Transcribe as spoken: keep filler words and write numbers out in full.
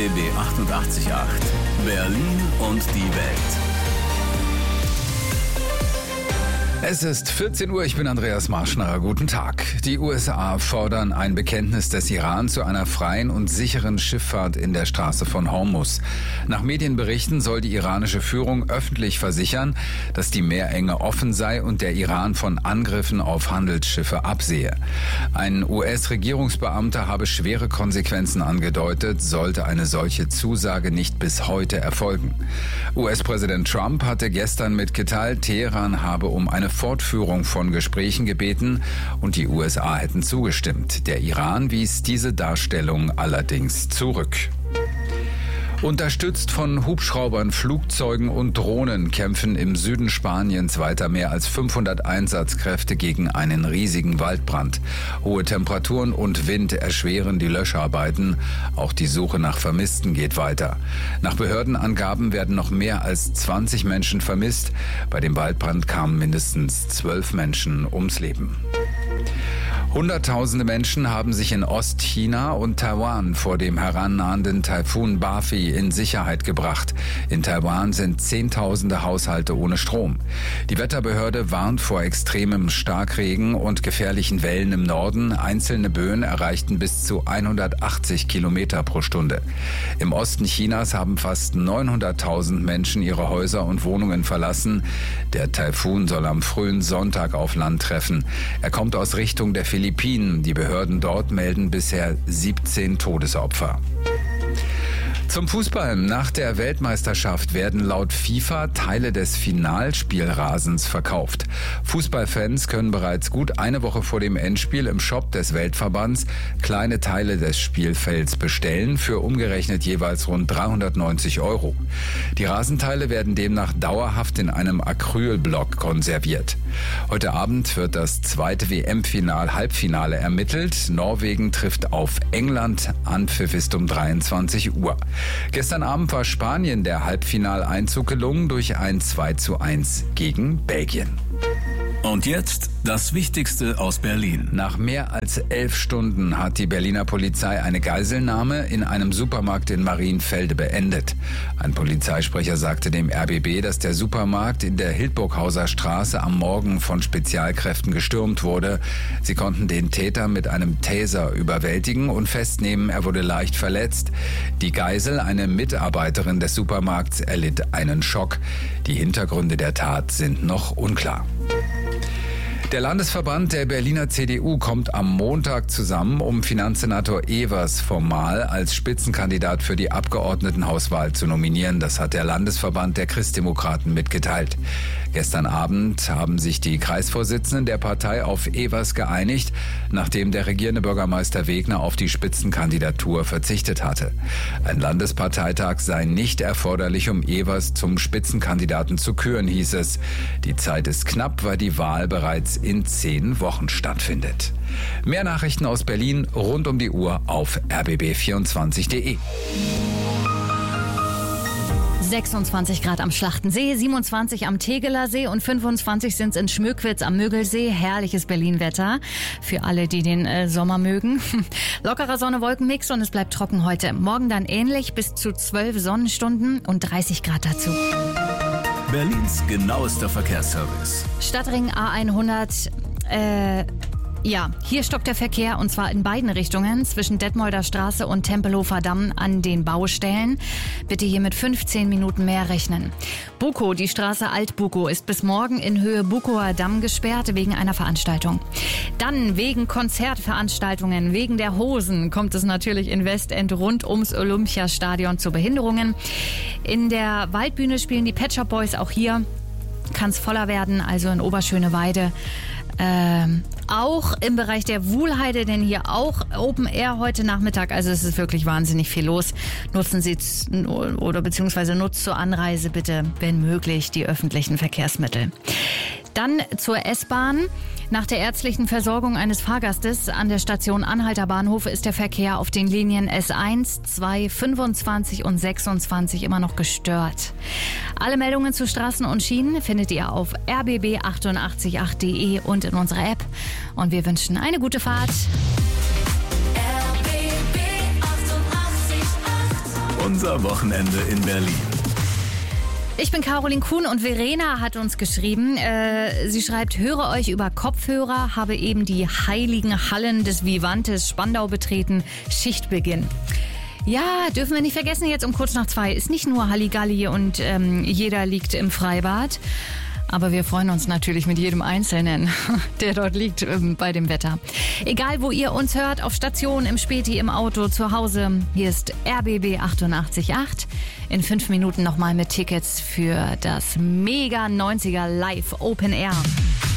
B B achtundachtzig Komma acht. Berlin und die Welt. Es ist vierzehn Uhr, ich bin Andreas Marschner. Guten Tag. Die U S A fordern ein Bekenntnis des Iran zu einer freien und sicheren Schifffahrt in der Straße von Hormuz. Nach Medienberichten soll die iranische Führung öffentlich versichern, dass die Meerenge offen sei und der Iran von Angriffen auf Handelsschiffe absehe. Ein U S-Regierungsbeamter habe schwere Konsequenzen angedeutet, sollte eine solche Zusage nicht bis heute erfolgen. U S-Präsident Trump hatte gestern mitgeteilt, Teheran habe um eine Fortführung von Gesprächen gebeten und die U S A hätten zugestimmt. Der Iran wies diese Darstellung allerdings zurück. Unterstützt von Hubschraubern, Flugzeugen und Drohnen kämpfen im Süden Spaniens weiter mehr als fünfhundert Einsatzkräfte gegen einen riesigen Waldbrand. Hohe Temperaturen und Wind erschweren die Löscharbeiten. Auch die Suche nach Vermissten geht weiter. Nach Behördenangaben werden noch mehr als zwanzig Menschen vermisst. Bei dem Waldbrand kamen mindestens zwölf Menschen ums Leben. Hunderttausende Menschen haben sich in Ostchina und Taiwan vor dem herannahenden Taifun Bafi in Sicherheit gebracht. In Taiwan sind Zehntausende Haushalte ohne Strom. Die Wetterbehörde warnt vor extremem Starkregen und gefährlichen Wellen im Norden. Einzelne Böen erreichten bis zu hundertachtzig Kilometer pro Stunde. Im Osten Chinas haben fast neunhunderttausend Menschen ihre Häuser und Wohnungen verlassen. Der Taifun soll am frühen Sonntag auf Land treffen. Er kommt aus Richtung der Philippinen. Die Behörden dort melden bisher siebzehn Todesopfer. Zum Fußball. Nach der Weltmeisterschaft werden laut FIFA Teile des Finalspielrasens verkauft. Fußballfans können bereits gut eine Woche vor dem Endspiel im Shop des Weltverbands kleine Teile des Spielfelds bestellen, für umgerechnet jeweils rund dreihundertneunzig Euro. Die Rasenteile werden demnach dauerhaft in einem Acrylblock konserviert. Heute Abend wird das zweite W M-Final-Halbfinale ermittelt. Norwegen trifft auf England. Anpfiff ist um dreiundzwanzig Uhr. Gestern Abend war Spanien der Halbfinaleinzug gelungen durch ein zwei zu eins gegen Belgien. Und jetzt das Wichtigste aus Berlin. Nach mehr als elf Stunden hat die Berliner Polizei eine Geiselnahme in einem Supermarkt in Marienfelde beendet. Ein Polizeisprecher sagte dem R B B, dass der Supermarkt in der Hildburghauser Straße am Morgen von Spezialkräften gestürmt wurde. Sie konnten den Täter mit einem Taser überwältigen und festnehmen, er wurde leicht verletzt. Die Geisel, eine Mitarbeiterin des Supermarkts, erlitt einen Schock. Die Hintergründe der Tat sind noch unklar. Der Landesverband der Berliner C D U kommt am Montag zusammen, um Finanzsenator Evers formal als Spitzenkandidat für die Abgeordnetenhauswahl zu nominieren. Das hat der Landesverband der Christdemokraten mitgeteilt. Gestern Abend haben sich die Kreisvorsitzenden der Partei auf Evers geeinigt, nachdem der regierende Bürgermeister Wegner auf die Spitzenkandidatur verzichtet hatte. Ein Landesparteitag sei nicht erforderlich, um Evers zum Spitzenkandidaten zu küren, hieß es. Die Zeit ist knapp, weil die Wahl bereits in zehn Wochen stattfindet. Mehr Nachrichten aus Berlin rund um die Uhr auf r b b vierundzwanzig punkt d e. sechsundzwanzig Grad am Schlachtensee, siebenundzwanzig am Tegeler See und fünfundzwanzig sind es in Schmöckwitz am Mögelsee. Herrliches Berlin-Wetter für alle, die den äh, Sommer mögen. Lockerer Sonne-Wolken-Mix und es bleibt trocken heute. Morgen dann ähnlich, bis zu zwölf Sonnenstunden und dreißig Grad dazu. Berlins genauester Verkehrsservice. Stadtring A hundert, äh... Ja, hier stockt der Verkehr und zwar in beiden Richtungen zwischen Detmolder Straße und Tempelhofer Damm an den Baustellen. Bitte hier mit fünfzehn Minuten mehr rechnen. Bukow, die Straße Alt-Bukow, ist bis morgen in Höhe Bukower Damm gesperrt wegen einer Veranstaltung. Dann wegen Konzertveranstaltungen, wegen der Hosen kommt es natürlich in Westend rund ums Olympiastadion zu Behinderungen. In der Waldbühne spielen die Pet Shop Boys, auch hier kann es voller werden, also in Oberschöneweide. Ähm, auch im Bereich der Wuhlheide, denn hier auch Open Air heute Nachmittag. Also es ist wirklich wahnsinnig viel los. Nutzen Sie oder beziehungsweise nutzt zur Anreise bitte, wenn möglich, die öffentlichen Verkehrsmittel. Dann zur S-Bahn. Nach der ärztlichen Versorgung eines Fahrgastes an der Station Anhalter Bahnhof ist der Verkehr auf den Linien S eins, zwei, fünfundzwanzig und sechsundzwanzig immer noch gestört. Alle Meldungen zu Straßen und Schienen findet ihr auf r b b achtundachtzig punkt acht punkt d e und in unserer App. Und wir wünschen eine gute Fahrt. R B B achtundachtzig Komma acht unser Wochenende in Berlin. Ich bin Caroline Kuhn und Verena hat uns geschrieben. Äh, sie schreibt, höre euch über Kopfhörer, habe eben die heiligen Hallen des Vivantes Spandau betreten. Schichtbeginn. Ja, dürfen wir nicht vergessen, jetzt um kurz nach zwei ist nicht nur Halligalli und ähm, jeder liegt im Freibad. Aber wir freuen uns natürlich mit jedem Einzelnen, der dort liegt ähm, bei dem Wetter. Egal, wo ihr uns hört, auf Station, im Späti, im Auto, zu Hause. Hier ist R B B achtundachtzig Komma acht. In fünf Minuten nochmal mit Tickets für das Mega neunziger Live Open Air.